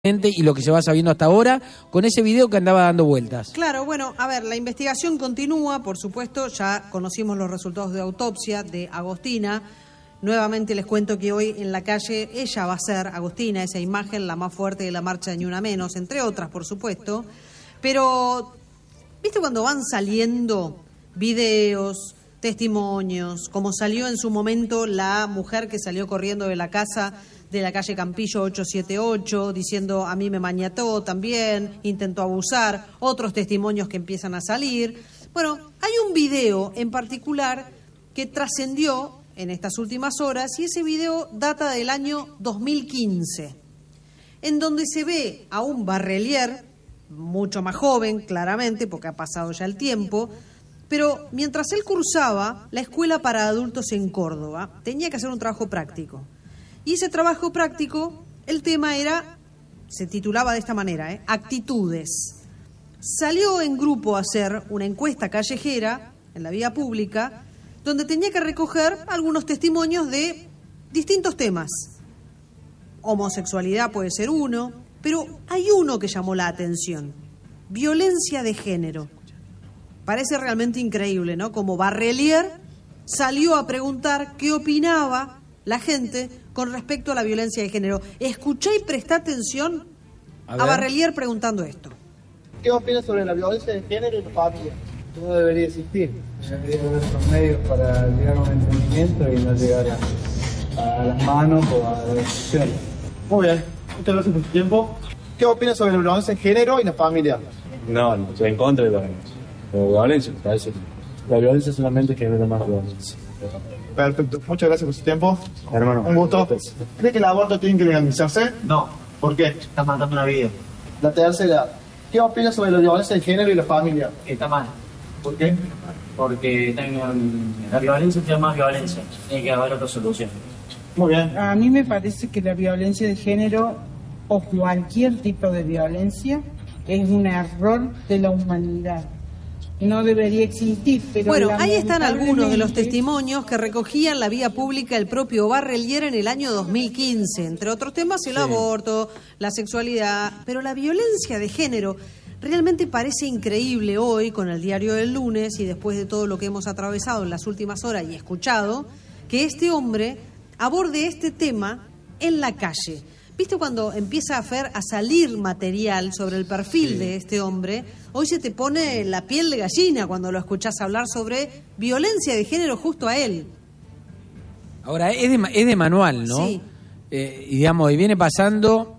y lo que se va sabiendo hasta ahora con ese video que andaba dando vueltas. Claro, bueno, a ver, la investigación continúa, por supuesto, ya conocimos los resultados de autopsia de Agostina. Nuevamente les cuento que hoy en la calle ella va a ser, Agostina, esa imagen, la más fuerte de la marcha de Ni Una Menos, entre otras, por supuesto. Pero, ¿viste cuando van saliendo videos, testimonios, como salió en su momento la mujer que salió corriendo de la casa de la calle Campillo 878, diciendo a mí me maniató también, intentó abusar, otros testimonios que empiezan a salir? Bueno, hay un video en particular que trascendió en estas últimas horas y ese video data del año 2015, en donde se ve a un Barrelier, mucho más joven, claramente, porque ha pasado ya el tiempo, pero mientras él cursaba la escuela para adultos en Córdoba, tenía que hacer un trabajo práctico. Y ese trabajo práctico, el tema era, se titulaba de esta manera, actitudes. Salió en grupo a hacer una encuesta callejera en la vía pública, donde tenía que recoger algunos testimonios de distintos temas. Homosexualidad puede ser uno, pero hay uno que llamó la atención: violencia de género. Parece realmente increíble, ¿no? Como Barrelier salió a preguntar qué opinaba la gente con respecto a la violencia de género. Escuchá y prestá atención a Barrelier preguntando esto. ¿Qué opinas sobre la violencia de género y la familia? No debería existir. Debería haber otros medios para llegar a un entendimiento y no llegar a las manos o a la decisión. Muy bien, muchas gracias por tu tiempo. ¿Qué opinas sobre la violencia de género y la familia? No, estoy en contra de la violencia. Parece. La violencia solamente genera más violencia. Perfecto, muchas gracias por su tiempo. Hermano, un gusto. ¿Cree que el aborto tiene que legalizarse? No. ¿Por qué? Está matando una vida. La tercera, ¿qué opinas sobre la violencia de género y la familia? Está mal. ¿Por qué? Porque la violencia tiene más violencia. Tiene que haber otra solución. Muy bien. A mí me parece que la violencia de género o cualquier tipo de violencia es un error de la humanidad. No debería existir, pero... Bueno, ahí están algunos de los testimonios que recogía en la vía pública el propio Barrelier en el año 2015. Entre otros temas, el aborto, la sexualidad, pero la violencia de género realmente parece increíble hoy, con el diario del lunes y después de todo lo que hemos atravesado en las últimas horas y escuchado, que este hombre aborde este tema en la calle. ¿Viste cuando empieza a salir material sobre el perfil de este hombre? Hoy se te pone la piel de gallina cuando lo escuchás hablar sobre violencia de género justo a él. Ahora, es de manual, ¿no? Sí. Y digamos, y viene pasando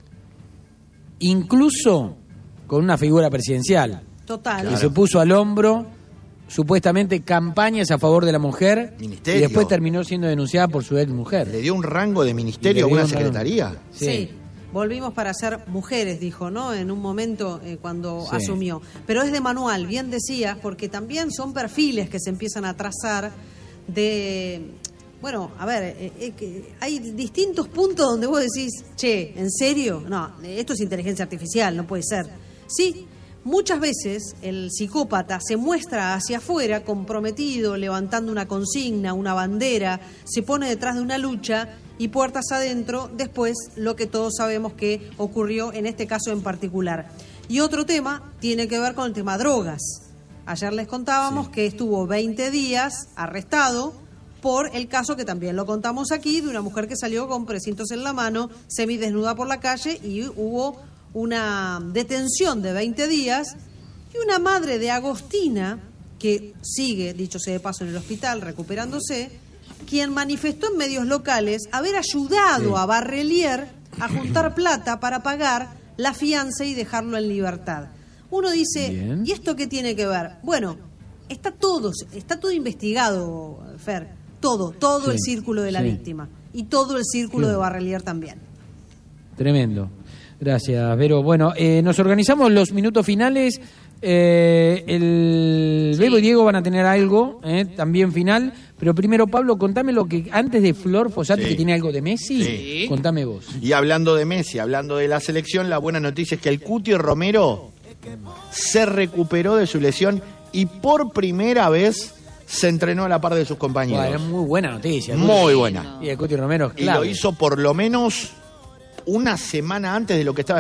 incluso con una figura presidencial. Total. Que se puso al hombro supuestamente campañas a favor de la mujer. Ministerio. Y después terminó siendo denunciada por su ex mujer. Le dio un rango de ministerio a una secretaría. Sí. Volvimos para ser mujeres, dijo, ¿no? En un momento cuando asumió. Pero es de manual, bien decías, porque también son perfiles que se empiezan a trazar de... Bueno, a ver, hay distintos puntos donde vos decís, che, ¿en serio? No, esto es inteligencia artificial, no puede ser. Sí. Muchas veces el psicópata se muestra hacia afuera comprometido, levantando una consigna, una bandera, se pone detrás de una lucha y puertas adentro, después lo que todos sabemos que ocurrió en este caso en particular. Y otro tema tiene que ver con el tema drogas. Ayer les contábamos que estuvo 20 días arrestado por el caso que también lo contamos aquí, de una mujer que salió con precintos en la mano, semidesnuda por la calle y hubo una detención de 20 días y una madre de Agostina que sigue, dicho sea de paso, en el hospital recuperándose, quien manifestó en medios locales haber ayudado a Barrelier a juntar plata para pagar la fianza y dejarlo en libertad. Uno dice, bien. ¿Y esto qué tiene que ver? Bueno, está todo investigado, Fer, todo el círculo de la víctima y todo el círculo de Barrelier también. Tremendo. Gracias, Vero. Bueno, nos organizamos los minutos finales. El Bebo y Diego van a tener algo también final. Pero primero, Pablo, contame lo que antes de Flor Fossati, que tiene algo de Messi, contame vos. Y hablando de Messi, hablando de la selección, la buena noticia es que el Cuti Romero se recuperó de su lesión y por primera vez se entrenó a la par de sus compañeros. Bueno, era muy buena noticia. Muy buena. Y el Cuti Romero es clave. Y lo hizo por lo menos una semana antes de lo que estaba